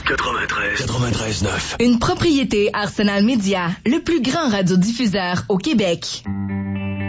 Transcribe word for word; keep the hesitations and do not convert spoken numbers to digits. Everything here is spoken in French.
quatre-vingt-treize. quatre-vingt-treize neuf. Une propriété Arsenal Média, le plus grand radiodiffuseur au Québec.